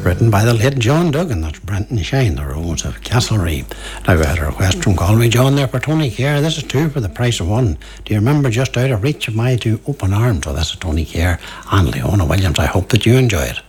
written by the late John Duggan. That's Brenton Shine, The Rose of Castlereagh. Now we had a request from Galway John there for Tony Kerr. This is 2 for the price of 1. Do you remember Just Out of Reach of My 2 Open Arms? Well, that's a Tony Kerr and Leona Williams. I hope that you enjoy it.